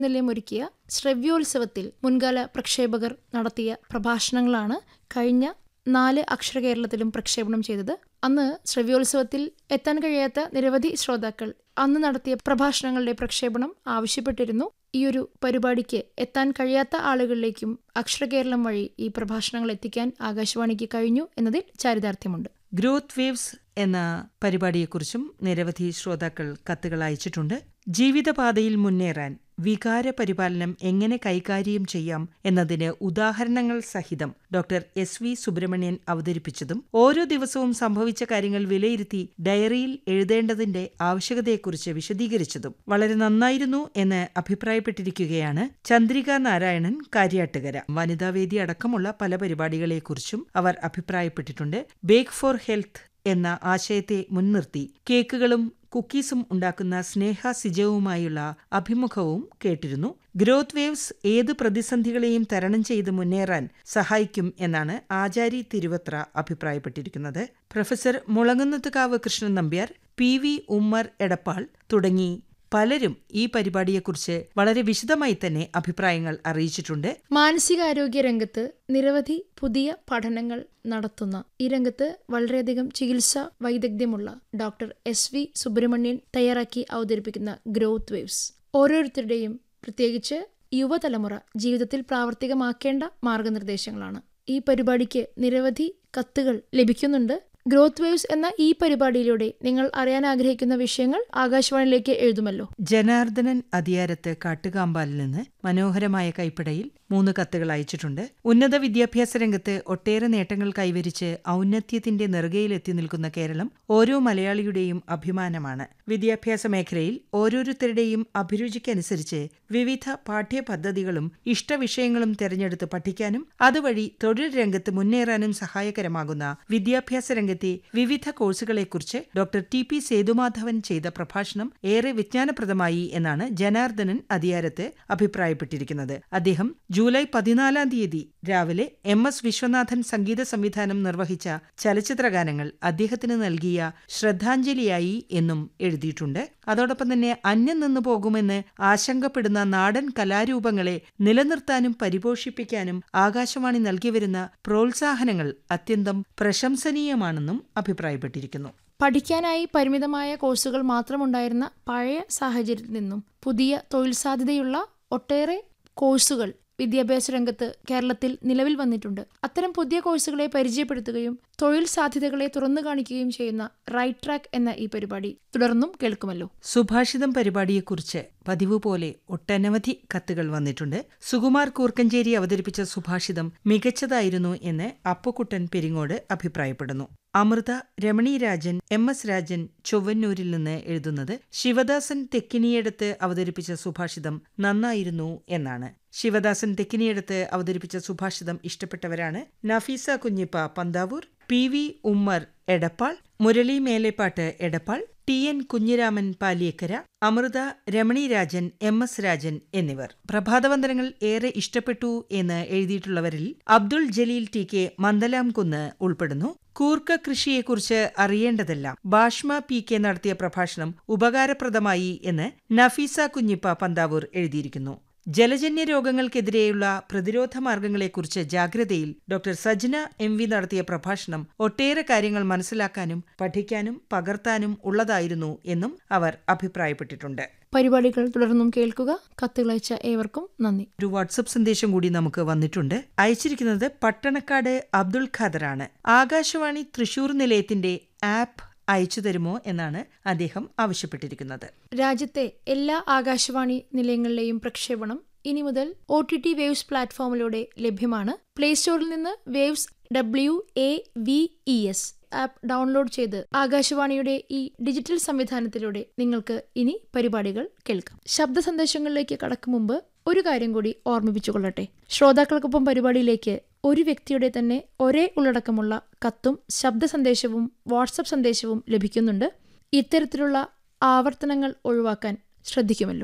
നിലയമൊരുക്കിയ ശ്രവ്യോത്സവത്തിൽ മുൻകാല പ്രക്ഷേപകർ നടത്തിയ പ്രഭാഷണങ്ങളാണ് കഴിഞ്ഞ 4 അക്ഷര കേരളത്തിലും പ്രക്ഷേപണം ചെയ്തത്. അന്ന് ശ്രവ്യോത്സവത്തിൽ എത്താൻ കഴിയാത്ത നിരവധി ശ്രോതാക്കൾ അന്ന് നടത്തിയ പ്രഭാഷണങ്ങളുടെ പ്രക്ഷേപണം ആവശ്യപ്പെട്ടിരുന്നു. ഈയൊരു പരിപാടിക്ക് എത്താൻ കഴിയാത്ത ആളുകളിലേക്കും അക്ഷരകേരളം വഴി ഈ പ്രഭാഷണങ്ങൾ എത്തിക്കാൻ ആകാശവാണിക്ക് കഴിഞ്ഞു എന്നതിൽ ചാരിതാർത്ഥ്യമുണ്ട്. ഗ്രോത്ത് വേവ്സ് എന്ന പരിപാടിയെക്കുറിച്ചും നിരവധി ശ്രോതാക്കൾ കത്തുകൾ അയച്ചിട്ടുണ്ട്. ജീവിതപാതയിൽ മുന്നേറാൻ വികാര പരിപാലനം എങ്ങനെ കൈകാര്യം ചെയ്യാം എന്നതിന് ഉദാഹരണങ്ങൾ സഹിതം ഡോക്ടർ എസ്.വി. സുബ്രഹ്മണ്യൻ അവതരിപ്പിച്ചതും ഓരോ ദിവസവും സംഭവിച്ച കാര്യങ്ങൾ വിലയിരുത്തി ഡയറിയിൽ എഴുതേണ്ടതിന്റെ ആവശ്യകതയെക്കുറിച്ച് വിശദീകരിച്ചതും വളരെ നന്നായിരുന്നു എന്ന് അഭിപ്രായപ്പെട്ടിരിക്കുകയാണ് ചന്ദ്രിക നാരായണൻ കാര്യാട്ടുകര. വനിതാവേദി അടക്കമുള്ള പല പരിപാടികളെക്കുറിച്ചും അവർ അഭിപ്രായപ്പെട്ടിട്ടുണ്ട്. ബേക്ക് ഫോർ ഹെൽത്ത് എന്ന ആശയത്തെ മുൻനിർത്തി കേക്കുകളും കുക്കീസും ഉണ്ടാക്കുന്ന സ്നേഹ സിജവുമായുള്ള അഭിമുഖവും കേട്ടിരുന്നു. ഗ്രോത്ത് വേവ്സ് ഏത് പ്രതിസന്ധികളെയും തരണം ചെയ്ത് മുന്നേറാൻ സഹായിക്കും എന്നാണ് ആചാരി തിരുവത്ര അഭിപ്രായപ്പെട്ടിരിക്കുന്നത്. Professor Mulamkunnathukavu Krishnan Nambiar, PV. ഉമ്മർ എടപ്പാൾ തുടങ്ങി പലരും ഈ പരിപാടിയെക്കുറിച്ച് വളരെ വിശദമായി തന്നെ അഭിപ്രായങ്ങൾ അറിയിച്ചിട്ടുണ്ട്. മാനസികാരോഗ്യ രംഗത്ത് നിരവധി പുതിയ പഠനങ്ങൾ നടത്തുന്ന ഈ രംഗത്ത് വളരെയധികം ചികിത്സാ വൈദഗ്ധ്യമുള്ള ഡോക്ടർ എസ്.വി. സുബ്രഹ്മണ്യൻ തയ്യാറാക്കി അവതരിപ്പിക്കുന്ന ഗ്രോത്ത് വേവ്സ് ഓരോരുത്തരുടെയും, പ്രത്യേകിച്ച് യുവതലമുറ ജീവിതത്തിൽ പ്രാവർത്തികമാക്കേണ്ട മാർഗനിർദ്ദേശങ്ങളാണ്. ഈ പരിപാടിക്ക് നിരവധി കത്തുകൾ ലഭിക്കുന്നുണ്ട്. ഗ്രോത്ത് വേവ്സ് എന്ന ഈ പരിപാടിയിലൂടെ നിങ്ങൾ അറിയാൻ ആഗ്രഹിക്കുന്ന വിഷയങ്ങൾ ആകാശവാണിയിലേക്ക് എഴുതുമല്ലോ. ജനാർദ്ദനൻ അതിയാരത്ത് കാട്ടുകാമ്പാലിൽ നിന്ന് മനോഹരമായ കൈപ്പിടയിൽ 3 കത്തുകൾ അയച്ചിട്ടുണ്ട്. ഉന്നത വിദ്യാഭ്യാസ രംഗത്ത് ഒട്ടേറെ നേട്ടങ്ങൾ കൈവരിച്ച് ഔന്നത്യത്തിന്റെ നെറുകയിലെത്തി നിൽക്കുന്ന കേരളം ഓരോ മലയാളിയുടെയും അഭിമാനമാണ്. വിദ്യാഭ്യാസ മേഖലയിൽ ഓരോരുത്തരുടെയും അഭിരുചിക്കനുസരിച്ച് വിവിധ പാഠ്യപദ്ധതികളും ഇഷ്ടവിഷയങ്ങളും തെരഞ്ഞെടുത്ത് പഠിക്കാനും അതുവഴി തൊഴിൽ രംഗത്ത് മുന്നേറാനും സഹായകരമാകുന്ന വിദ്യാഭ്യാസ രംഗത്തെ വിവിധ കോഴ്സുകളെക്കുറിച്ച് ഡോക്ടർ ടി.പി. സേതുമാധവൻ ചെയ്ത പ്രഭാഷണം ഏറെ വിജ്ഞാനപ്രദമായി എന്നാണ് ജനാർദ്ദനൻ അതിയാരത്ത് അഭിപ്രായപ്പെട്ടിരിക്കുന്നത്. അദ്ദേഹം ജൂലൈ 14 രാവിലെ M.S. വിശ്വനാഥൻ സംഗീത സംവിധാനം നിർവഹിച്ച ചലച്ചിത്രഗാനങ്ങൾ അദ്ദേഹത്തിന് നൽകിയ ശ്രദ്ധാഞ്ജലിയായി എന്നും എഴുതിയിട്ടുണ്ട്. അതോടൊപ്പം തന്നെ അന്യം നിന്നു പോകുമെന്ന് ആശങ്കപ്പെടുന്ന നാടൻ കലാരൂപങ്ങളെ നിലനിർത്താനും പരിപോഷിപ്പിക്കാനും ആകാശവാണി നൽകിവരുന്ന പ്രോത്സാഹനങ്ങൾ അത്യന്തം പ്രശംസനീയമാണെന്നും അഭിപ്രായപ്പെട്ടിരിക്കുന്നു. പഠിക്കാനായി പരിമിതമായ കോഴ്സുകൾ മാത്രമുണ്ടായിരുന്ന പഴയ സാഹചര്യത്തിൽ നിന്നും പുതിയ തൊഴിൽ സാധ്യതയുള്ള ഒട്ടേറെ കോഴ്സുകൾ വിദ്യാഭ്യാസ രംഗത്ത് കേരളത്തിൽ നിലവിൽ വന്നിട്ടുണ്ട്. അത്തരം പുതിയ കോഴ്സുകളെ പരിചയപ്പെടുത്തുകയും തൊഴിൽ സാധ്യതകളെ തുറന്നു കാണിക്കുകയും ചെയ്യുന്ന റൈറ്റ് ട്രാക്ക് എന്ന ഈ പരിപാടി തുടർന്നും കേൾക്കുമല്ലോ. സുഭാഷിതം പരിപാടിയെക്കുറിച്ച് പതിവ് പോലെ ഒട്ടനവധി കത്തുകൾ വന്നിട്ടുണ്ട്. സുകുമാർ കൂർക്കഞ്ചേരി അവതരിപ്പിച്ച സുഭാഷിതം മികച്ചതായിരുന്നു എന്ന് അപ്പുക്കുട്ടൻ പെരിങ്ങോട് അഭിപ്രായപ്പെടുന്നു. അമൃത രമണി രാജൻ M.S. രാജൻ ചൊവ്വന്നൂരിൽ നിന്ന് എഴുതുന്നത് ശിവദാസൻ തെക്കിനിയടത്ത് അവതരിപ്പിച്ച സുഭാഷിതം നന്നായിരുന്നു എന്നാണ്. ശിവദാസൻ തെക്കിനിയടത്ത് അവതരിപ്പിച്ച സുഭാഷിതം ഇഷ്ടപ്പെട്ടവരാണ് Nafeesa Kunhippa Panthavoor, PV. Ummer Edappal, Murali Melepat Edappal, T.N. Kunhiraman Paliyekkara, Amrita Ramani Rajan M.S. Rajan എന്നിവർ. പ്രഭാതവന്ദനങ്ങൾ ഏറെ ഇഷ്ടപ്പെട്ടു എന്ന് എഴുതിയിട്ടുള്ളവരിൽ അബ്ദുൾ ജലീൽ T.K. മന്ദലാംകുന്ന് ഉൾപ്പെടുന്നു. കൂർക്ക കൃഷിയെക്കുറിച്ച് അറിയേണ്ടതെല്ലാം ബാഷ്മ P.K. നടത്തിയ പ്രഭാഷണം ഉപകാരപ്രദമായി എന്ന് നഫീസ കുഞ്ഞിപ്പ പന്താവൂർ എഴുതിയിരിക്കുന്നു. ജലജന്യ രോഗങ്ങൾക്കെതിരെയുള്ള പ്രതിരോധ മാർഗങ്ങളെക്കുറിച്ച് ജാഗ്രതയിൽ ഡോക്ടർ സജ്ന M.V. നടത്തിയ പ്രഭാഷണം ഒട്ടേറെ കാര്യങ്ങൾ മനസ്സിലാക്കാനും പഠിക്കാനും പകർത്താനും ഉള്ളതായിരുന്നു എന്നും അവർ അഭിപ്രായപ്പെട്ടിട്ടുണ്ട്. പരിപാടികൾ തുടർന്നും കേൾക്കുക. കത്തുകളയച്ച ഏവർക്കും നന്ദി. ഒരു വാട്സപ്പ് സന്ദേശം കൂടി നമുക്ക് വന്നിട്ടുണ്ട്. അയച്ചിരിക്കുന്നത് പട്ടണക്കാട് അബ്ദുൾ ഖാദറാണ്. ആകാശവാണി തൃശൂർ നിലയത്തിന്റെ ആപ്പ് അയച്ചു തരുമോ എന്നാണ് അദ്ദേഹം ആവശ്യപ്പെട്ടിരിക്കുന്നത്. രാജ്യത്തെ എല്ലാ ആകാശവാണി നിലയങ്ങളിലെയും പ്രക്ഷേപണം ഇനി മുതൽ OTT വേവ്സ് പ്ലാറ്റ്ഫോമിലൂടെ ലഭ്യമാണ്. പ്ലേ സ്റ്റോറിൽ നിന്ന് വേവ്സ് WAVES ആപ്പ് ഡൗൺലോഡ് ചെയ്ത് ആകാശവാണിയുടെ ഈ ഡിജിറ്റൽ സംവിധാനത്തിലൂടെ നിങ്ങൾക്ക് ഇനി പരിപാടികൾ കേൾക്കാം. ശബ്ദ സന്ദേശങ്ങളിലേക്ക് കടക്കും മുമ്പ് ഒരു കാര്യം കൂടി ഓർമ്മിപ്പിച്ചുകൊള്ളട്ടെ. ശ്രോതാക്കൾക്കൊപ്പം പരിപാടിയിലേക്ക് ഒരു വ്യക്തിയുടെ തന്നെ ഒരേ ഉള്ളടക്കമുള്ള കത്തും ശബ്ദ സന്ദേശവും വാട്സപ്പ് സന്ദേശവും ലഭിക്കുന്നുണ്ട്. ഇത്തരത്തിലുള്ള ആവർത്തനങ്ങൾ ഒഴിവാക്കാൻ ശ്രദ്ധിക്കുമല്ലോ.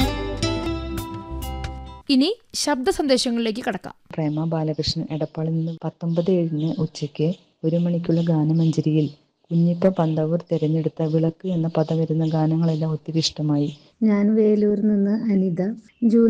ഇനി ശബ്ദ സന്ദേശങ്ങളിലേക്ക് കടക്കാം. പ്രേമ ബാലകൃഷ്ണൻ എടപ്പാളിൽ നിന്ന് 19/7 ഉച്ചയ്ക്ക് 1 മണിക്കുള്ള ഗാനമഞ്ജരിയിൽ കുഞ്ഞിക്ക പന്തവൂർ തിരഞ്ഞെടുത്ത വിളക്ക് എന്ന പദം വരുന്ന ഗാനങ്ങളെല്ലാം ഒത്തിരി ഇഷ്ടമായി. ഞാൻ വേലൂരിൽ നിന്ന് അനിത. ജൂലൈ